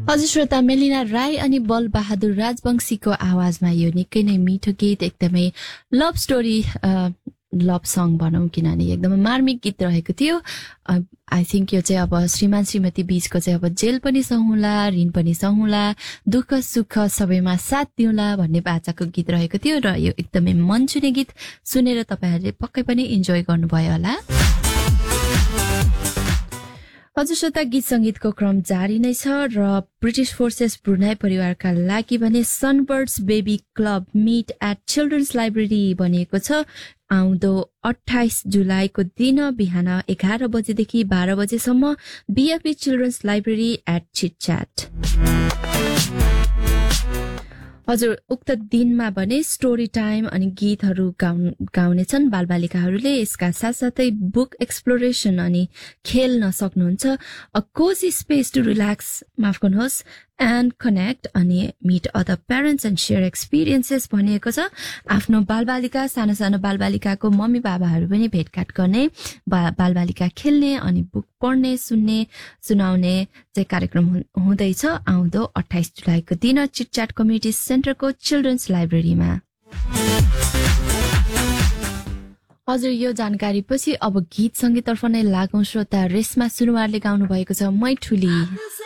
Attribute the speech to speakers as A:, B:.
A: हजुर श्रोता, मेलिना राई अनि बल बहादुर राजवंशीको आवाजमा यो निकै नै मिठो गीत, एकदमै लभ स्टोरी लभ सङ भनौँ, किनभने एकदमै मार्मिक गीत रहेको थियो। आई थिङ्क यो चाहिँ अब श्रीमान श्रीमती बीचको चाहिँ अब जेल पनि सहौँला, ऋण पनि सहौँला, दुःख सुख सबैमा साथ दिउँला भन्ने बाचाको गीत रहेको थियो र यो एकदमै मन छुने गीत सुनेर तपाईँहरूले पक्कै पनि इन्जोय गर्नुभयो होला। हजुर श्रोता, गीत संगीतको क्रम जारी नै छ र ब्रिटिश फोर्सेस ब्रुनाई परिवारका लागि भने sunbirds baby club meet at children's library बनिएको छ। आउँदो 28 जुलाईको दिन बिहान 11 बजेदेखि 12 बजेसम्म बीएफपी चिल्ड्रन्स लाइब्रेरी एट चिटच्याट। हजुर, उक्त दिनमा भने स्टोरी टाइम अनि गीतहरू गाउनेछन् बालबालिकाहरूले। यसका साथसाथै बुक एक्सप्लोरेसन अनि खेल्न सक्नुहुन्छ। A cosy space to relax, माफ गर्नुहोस्, एन्ड कनेक्ट अनि meet other parents and share experiences भनिएको छ। आफ्नो बालबालिका, सानो सानो बालबालिकाको मम्मी बाबाहरू पनि भेटघाट गर्ने, बालबालिका खेल्ने अनि बुक पढ्ने, सुन्ने, सुनाउने चाहिँ कार्यक्रम हुँदैछ आउँदो 28 जुलाईको दिन चिटच्याट कम्युनिटी सेन्टरको चिल्ड्रन्स लाइब्रेरीमा। हजुर, यो जानकारी पछि अब गीत सङ्गीततर्फ नै लागौँ श्रोता। रेशमा सुनुवारले गाउनु भएको छ मै ठुली।